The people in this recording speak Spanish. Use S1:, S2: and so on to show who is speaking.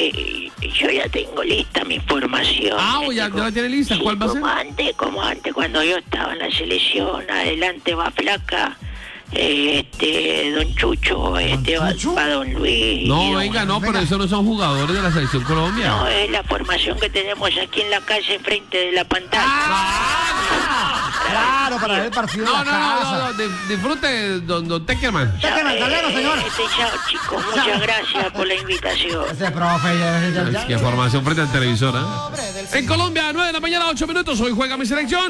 S1: Yo ya tengo lista mi formación.
S2: Ya la tiene lista.
S1: Sí,
S2: ¿Cuál va a ser?
S1: Como antes, cuando yo estaba en la selección, adelante va Flaca, Don Chucho, va Don Luis.
S2: No, venga, pero esos no son jugadores de la selección Colombia.
S1: No, es la formación que tenemos aquí en la calle enfrente de la pantalla.
S3: Claro, para ver el partido en la casa.
S2: No, disfrute, don Teckerman.
S3: Teckerman, hasta luego, señor.
S1: Chao, chicos, muchas gracias por la invitación.
S3: Ese profe,
S2: Qué formación frente al televisor, ¿eh? En Colombia, 9 de la mañana, 8 minutos. Hoy juega mi selección.